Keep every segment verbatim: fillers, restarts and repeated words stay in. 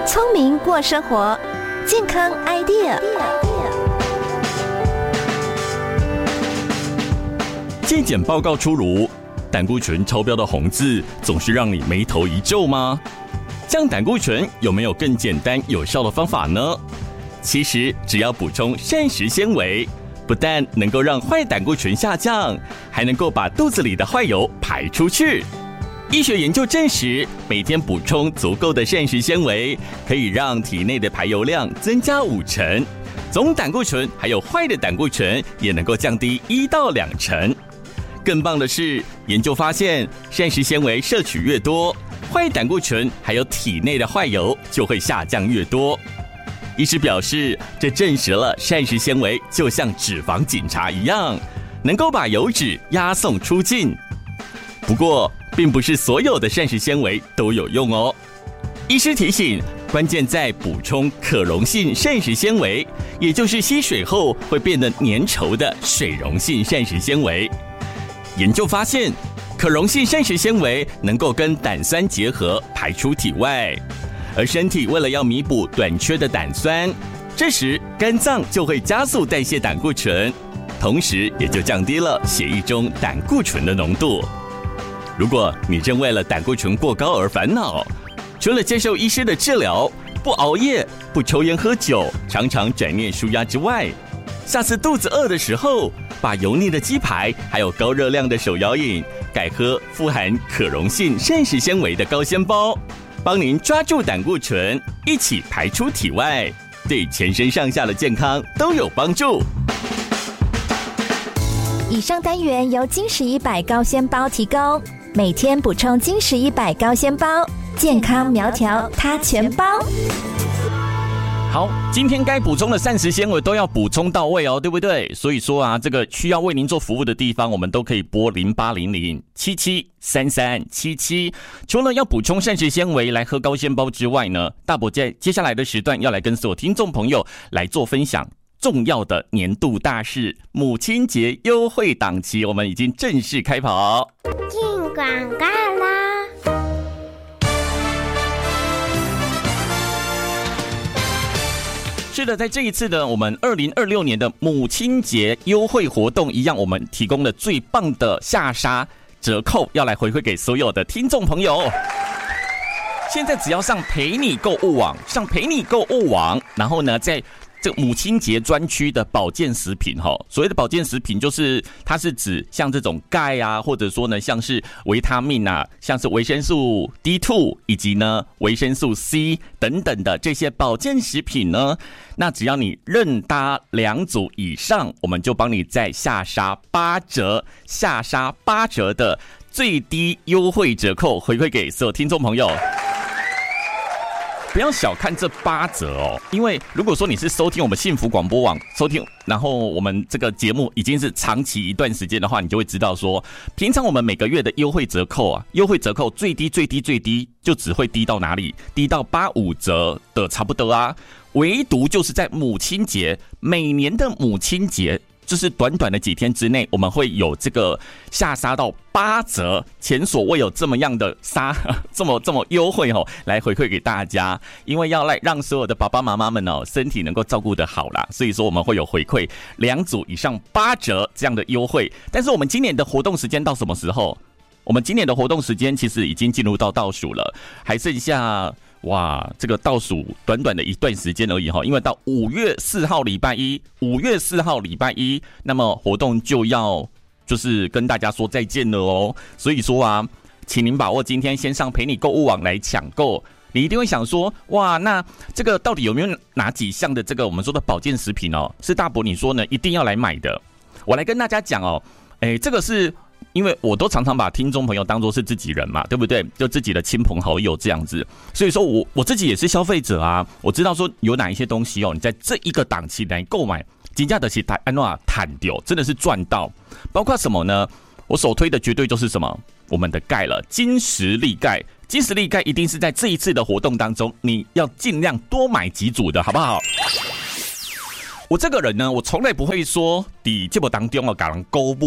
聪明过生活，健康 idea。 健检报告出炉，胆固醇超标的红字总是让你眉头一皱吗？降胆固醇有没有更简单有效的方法呢？其实只要补充膳食纤维，不但能够让坏胆固醇下降，还能够把肚子里的坏油排出去。医学研究证实，每天补充足够的膳食纤维，可以让体内的排油量增加五成，总胆固醇还有坏的胆固醇也能够降低一到两成。更棒的是，研究发现，膳食纤维摄取越多，坏胆固醇还有体内的坏油就会下降越多。医师表示，这证实了膳食纤维就像脂肪警察一样，能够把油脂押送出境。不过，并不是所有的膳食纤维都有用哦。医师提醒，关键在补充可溶性膳食纤维，也就是吸水后会变得粘稠的水溶性膳食纤维。研究发现，可溶性膳食纤维能够跟胆酸结合排出体外，而身体为了要弥补短缺的胆酸，这时肝脏就会加速代谢胆固醇，同时也就降低了血液中胆固醇的浓度。如果你正为了胆固醇过高而烦恼，除了接受医师的治疗，不熬夜、不抽烟喝酒，常常转念舒压之外，下次肚子饿的时候，把油腻的鸡排还有高热量的手摇饮改喝富含可溶性膳食纤维的高纤包，帮您抓住胆固醇，一起排出体外，对全身上下的健康都有帮助。 以上单元由金石一百高纤包提供，每天补充金石一百高纤包，健康苗条它全包。 好，今天该补充的膳食纤维都要补充到位哦，对不对？所以说啊，这个需要为您做服务的地方，我们都可以拨零八零零七七三三七七。除了要补充膳食纤维来喝高纤包之外呢，大伯在接下来的时段要来跟所有听众朋友来做分享。重要的年度大事，母亲节优惠档期，我们已经正式开跑。 进广告啦！ 是的，在这一次的我们二零二六年的母亲节优惠活动一样，我们提供了最棒的下杀折扣，要来回馈给所有的听众朋友。现在只要上陪你购物网，上陪你购物网，然后呢，在这个母亲节专区的保健食品，所谓的保健食品就是它是指像这种钙啊，或者说呢像是维他命啊，像是维生素 D 二 以及呢维生素 C 等等的这些保健食品呢，那只要你任搭两组以上，我们就帮你再下杀八折，下杀八折的最低优惠折扣回馈给所有听众朋友。不要小看这八折哦，因为如果说你是收听我们幸福广播网收听，然后我们这个节目已经是长期一段时间的话，你就会知道说，平常我们每个月的优惠折扣啊，优惠折扣最低最低最低就只会低到哪里？低到八五折的差不多啊，唯独就是在母亲节，每年的母亲节。就是短短的几天之内，我们会有这个下杀到八折，前所未有这么样的杀，这么这么优惠哦，来回馈给大家。因为要来让所有的爸爸妈妈们哦，身体能够照顾得好啦，所以说我们会有回馈两组以上八折这样的优惠。但是我们今年的活动时间到什么时候？我们今年的活动时间其实已经进入到倒数了，还剩下。哇，这个倒数短短的一段时间而已哈，因为到五月四号礼拜一，五月四号礼拜一，那么活动就要就是跟大家说再见了哦。所以说啊，请您把握今天先上陪你购物网来抢购。你一定会想说，哇，那这个到底有没有哪几项的这个我们说的保健食品哦，是大伯你说呢一定要来买的？我来跟大家讲哦，哎，这个是。因为我都常常把听众朋友当作是自己人嘛，对不对？就自己的亲朋好友这样子，所以说我我自己也是消费者啊，我知道说有哪一些东西哦，你在这一个档期来购买，真的是安怎赚到，真的是赚到。包括什么呢？我首推的绝对就是什么，我们的钙了，金石力钙，金石力钙一定是在这一次的活动当中，你要尽量多买几组的，好不好？我这个人呢，我从来不会说底节目当中哦，给人购物。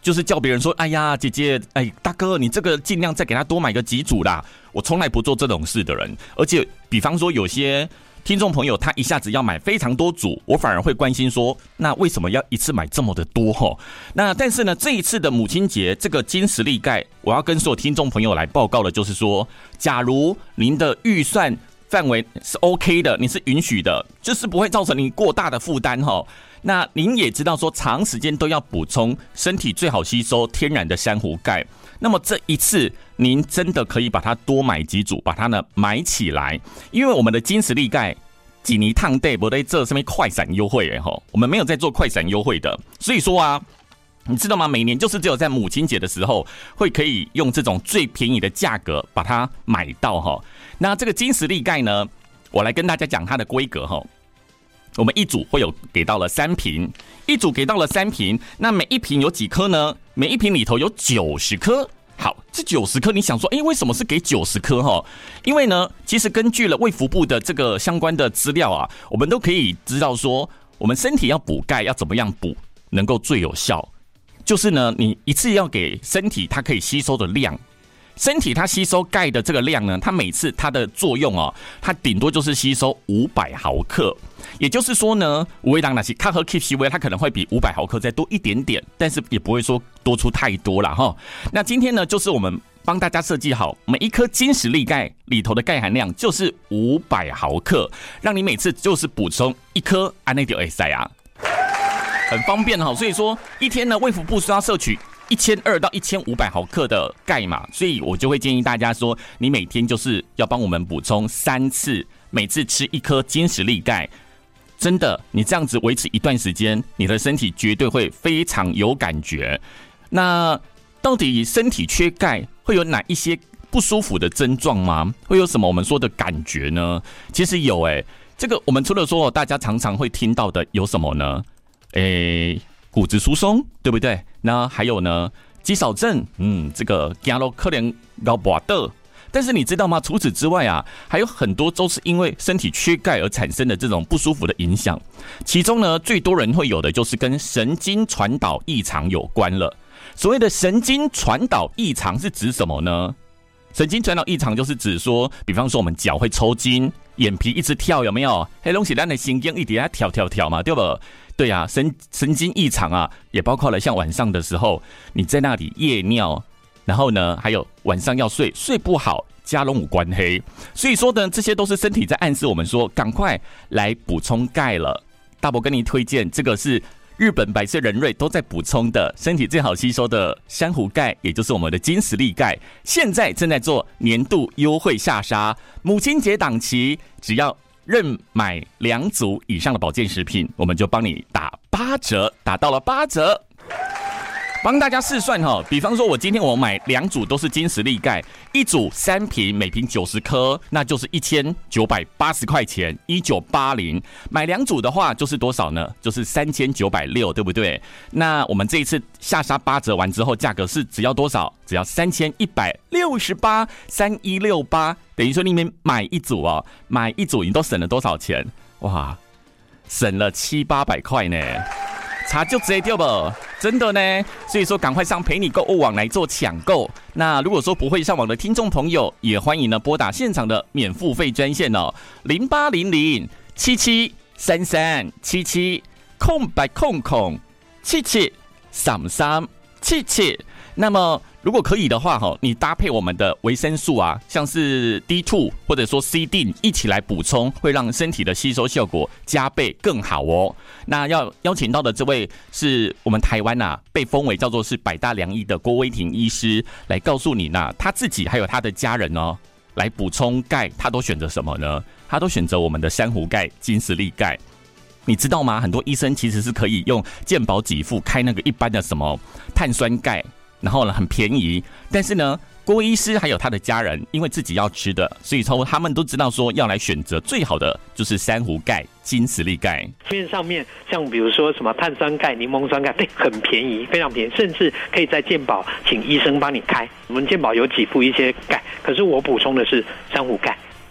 就是叫别人说，哎呀，姐姐，哎，大哥，你这个尽量再给他多买个几组啦。我从来不做这种事的人，而且比方说有些听众朋友他一下子要买非常多组，我反而会关心说，那为什么要一次买这么的多吼？那但是呢，这一次的母亲节这个金石力钙，我要跟所有听众朋友来报告的就是说，假如您的预算范围是 OK 的，你是允许的，就是不会造成你过大的负担哈。那您也知道说，长时间都要补充身体最好吸收天然的珊瑚钙。那么这一次，您真的可以把它多买几组，把它呢买起来，因为我们的金石力钙几尼烫 day 不在这上面快闪优惠哎吼，我们没有在做快闪优惠的，所以说啊。你知道吗？每年就是只有在母亲节的时候，会可以用这种最便宜的价格把它买到哈。那这个金石力钙呢，我来跟大家讲它的规格哈。我们一组会有给到了三瓶，一组给到了三瓶，那每一瓶有几颗呢？每一瓶里头有九十颗。好，这九十颗，你想说，哎，为什么是给九十颗哈？因为呢，其实根据了卫福部的这个相关的资料啊，我们都可以知道说，我们身体要补钙要怎么样补，能够最有效。就是呢，你一次要给身体它可以吸收的量，身体它吸收钙的这个量呢，它每次它的作用哦，它顶多就是吸收五百毫克。也就是说呢，五味当那些卡和 keep 吸微，它可能会比五百毫克再多一点点，但是也不会说多出太多啦哈。那今天呢，就是我们帮大家设计好每一颗金石力钙里头的钙含量就是五百毫克，让你每次就是补充一颗安内就可以啊。很方便哈，所以说一天呢，卫福部是要摄取一千二到一千五百毫克的钙嘛，所以我就会建议大家说，你每天就是要帮我们补充三次，每次吃一颗金石力钙。真的，你这样子维持一段时间，你的身体绝对会非常有感觉。那到底身体缺钙会有哪一些不舒服的症状吗？会有什么我们说的感觉呢？其实有诶、欸，这个我们除了说大家常常会听到的有什么呢？诶，骨质疏松，对不对？那还有呢，肌少症，嗯，这个走路可能要跛的。但是你知道吗？除此之外啊，还有很多都是因为身体缺钙而产生的这种不舒服的影响。其中呢，最多人会有的就是跟神经传导异常有关了。所谓的神经传导异常是指什么呢？神经传导异常就是指说，比方说我们脚会抽筋，眼皮一直跳，有没有？黑东西咱的神经一直在跳跳跳嘛，对不？对啊，神神经异常啊，也包括了像晚上的时候，你在那里夜尿，然后呢，还有晚上要睡，睡不好，加龙五官黑。所以说呢，这些都是身体在暗示我们说，赶快来补充钙了。大伯跟你推荐，这个是日本百岁人瑞都在补充的，身体最好吸收的珊瑚钙，也就是我们的金石力钙，现在正在做年度优惠下杀，母亲节档期，只要任买两组以上的保健食品，我们就帮你打八折，打到了八折。帮大家试算哈，比方说我今天我买两组都是金石力钙，一组三瓶，每瓶九十颗，那就是一千九百八十块钱，一九八零。买两组的话就是多少呢？就是三千九百六，对不对？那我们这一次下杀八折完之后，价格是只要多少？只要三千一百六十八，三一六八，等于说你们买一组哦，买一组你都省了多少钱？哇，省了七八百块呢。差就直接掉吧，真的呢。所以说，赶快上陪你购物网来做抢购。那如果说不会上网的听众朋友，也欢迎呢拨打现场的免付费专线哦，零八零零七七三三七七空白空空七七三三七七。那么如果可以的话，你搭配我们的维生素啊，像是 D 二 或者说 C 定一起来补充，会让身体的吸收效果加倍更好哦。那要邀请到的这位是我们台湾啊，被封为叫做是百大良医的郭威婷医师，来告诉你呢，他自己还有他的家人哦，来补充钙，他都选择什么呢？他都选择我们的珊瑚钙、金石力钙。你知道吗？很多医生其实是可以用健保给付开那个一般的什么碳酸钙。然后呢，很便宜，但是呢，郭医师还有他的家人，因为自己要吃的，所以说他们都知道说要来选择最好的就是珊瑚钙、金石力钙。 面上面像比如说什么碳酸钙、柠檬酸钙，对，很便宜，非常便宜，甚至可以在健保请医生帮你开。我们健保有给付一些钙，可是我补充的是珊瑚钙。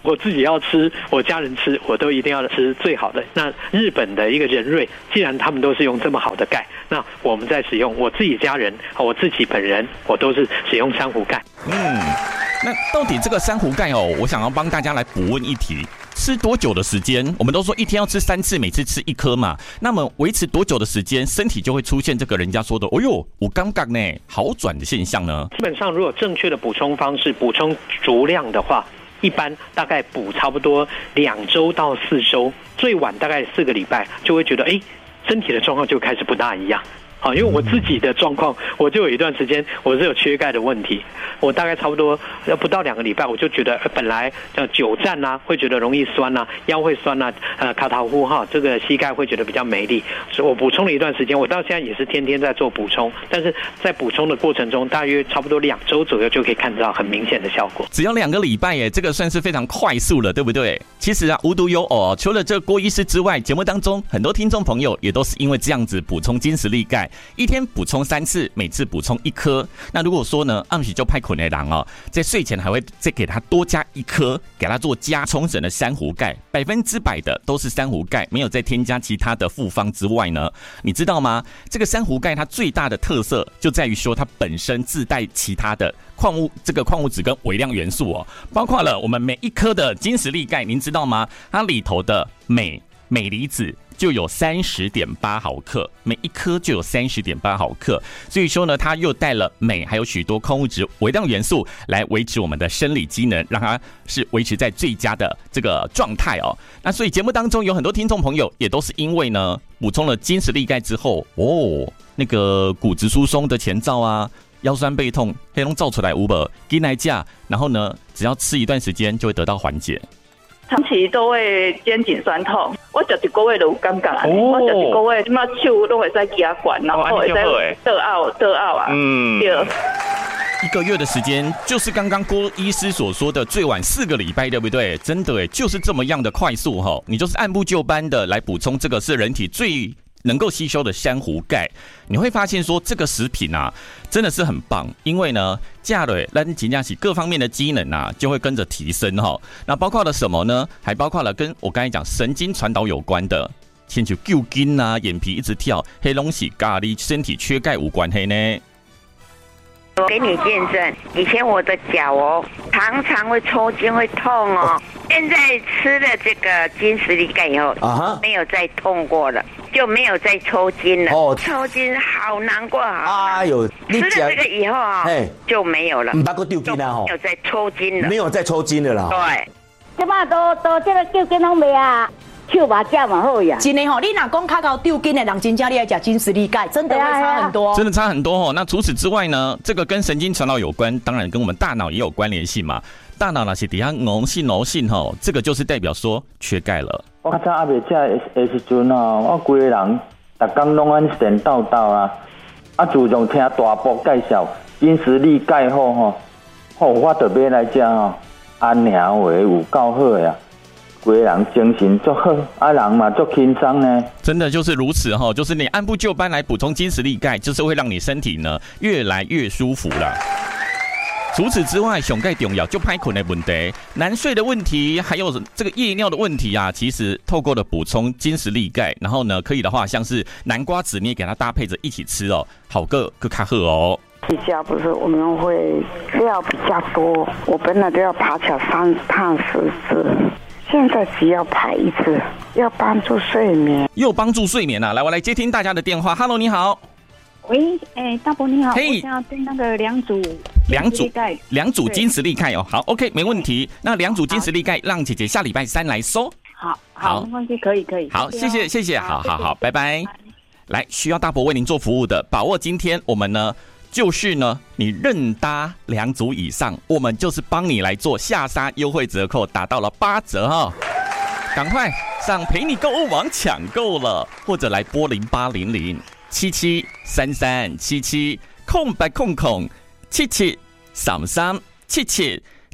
我自己要吃，我家人吃，我都一定要吃最好的。那日本的一个人瑞，既然他们都是用这么好的钙，那我们在使用，我自己家人，我自己本人，我都是使用珊瑚钙。 嗯，那到底这个珊瑚钙哦，我想要帮大家来补问一题。吃多久的时间？我们都说一天要吃三次，每次吃一颗嘛。那么维持多久的时间，身体就会出现这个人家说的，哦呦，我刚刚呢好转的现象呢？ 基本上，如果正确的补充方式，补充足量的话，一般大概补差不多两周到四周，最晚大概四个礼拜，就会觉得哎，身体的状况就开始不大一样。好，因为我自己的状况，我就有一段时间我是有缺钙的问题，我大概差不多要不到两个礼拜，我就觉得本来叫久站啊，会觉得容易酸啊，腰会酸啊，呃，卡塔呼哈，这个膝盖会觉得比较没力，所以我补充了一段时间，我到现在也是天天在做补充，但是在补充的过程中，大约差不多两周左右就可以看到很明显的效果。 只要两个礼拜耶，这个算是非常快速了，对不对？其实啊，无独有偶，除了这郭医师之外，节目当中很多听众朋友也都是因为这样子补充金石力钙。一天补充三次，每次补充一颗。那如果说呢，暗时就派困的人哦，在睡前还会再给他多加一颗，给他做加冲绳的珊瑚钙，百分之百的都是珊瑚钙，没有再添加其他的复方之外呢，你知道吗？这个珊瑚钙它最大的特色就在于说，它本身自带其他的矿物，这个矿物质跟微量元素哦，包括了我们每一颗的金石力钙，您知道吗？它里头的镁、镁离子。就有 三十点八 毫克，每一颗就有 三十点八 毫克，所以说呢，它又带了镁，还有许多矿物质、微量元素来维持我们的生理机能，让它是维持在最佳的这个状态哦。那所以节目当中有很多听众朋友也都是因为呢补充了金石力钙之后，哦，那个骨质疏松的前兆啊，腰酸背痛，黑龙照出来五百，给来价，然后呢，只要吃一段时间就会得到缓解。 长期都会肩颈酸痛，我食一个月就有感觉啊！我食一个月，即马手都会使举管，然后会使倒拗倒拗啊。嗯，对。 一个月的时间，就是刚刚郭医师所说的最晚四个礼拜，对不对？真的哎，就是这么样的快速哈！你就是按部就班的来补充这个是人体最能够吸收的珊瑚钙，你会发现说这个食品啊真的是很棒，因为呢，价瑞让紧张起各方面的机能啊就会跟着提升哈。那包括了什么呢？还包括了跟我刚才讲神经传导有关的，像就揪筋啊、眼皮一直跳，黑东西咖喱身体缺钙无关系呢。 我给你见证，以前我的脚哦常常会抽筋会痛哦，现在吃了这个金石力钙以后，啊、没有再痛过了，就没有再抽筋了。哦，抽筋好难过啊！哎呦，吃了这个以后啊，就没有了， 唔捌个丢筋啊， 没有再抽筋了， 没有再抽筋了啦。 对， 即摆都都这个丢筋拢未啊。手把架嘛好呀， 真的吼、哦，你若讲卡高丢筋的人，真正你爱吃金石力钙，真的会差很多， 真的差很多哦。那除此之外呢，这个跟神经传导有关，当然跟我们大脑也有关联性嘛。大脑那些底下脓性脓性吼，这个就是代表说缺钙了。 我较早阿未食的时阵哦，我规个人逐工拢安神叨叨啊，啊自从听大伯介绍金石力钙后吼，吼我特别来食吼，安娘话有够好呀。规人精神足好，啊人嘛足轻松呢。 真的就是如此哈，就是你按部就班来补充金石力钙，就是会让你身体呢越来越舒服了。除此之外，上盖重要就歹困的问题、难睡的问题，还有这个夜尿的问题啊，其实透过了补充金石力钙，然后呢，可以的话，像是南瓜子，你也给它搭配着一起吃哦，好个个卡喝哦。 比较不是我们会料比较多，我本来都要爬起来三趟四次。现在只要排一次，要帮助睡眠， 又帮助睡眠啊！来，我来接听大家的电话。Hello， 你好。 喂，哎、欸，大伯你好， hey, 我想要订那个两组两组两组金石力钙哦。好 ，OK， 没问题。那两组金石力钙，让姐姐下礼拜三来收。 好，好，没关系，可以，可以。 好，谢谢，谢谢，好好好，拜拜。来，需要大伯为您做服务的，把握今天我们呢。就是呢，你任搭两组以上，我们就是帮你来做下杀优惠折扣，达到了八折哈、哦！赶快上陪你购物网抢购了，或者来拨零八零零七七三三七七空白空空七七三三七七，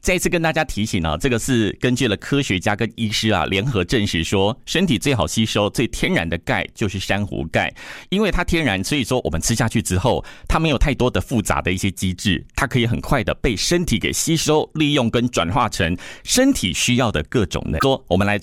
再一次跟大家提醒啊，这个是根据了科学家跟医师啊联合证实说，身体最好吸收最天然的钙就是珊瑚钙，因为它天然，所以说我们吃下去之后，它没有太多的复杂的一些机制，它可以很快的被身体给吸收、利用跟转化成身体需要的各种能量。说我们来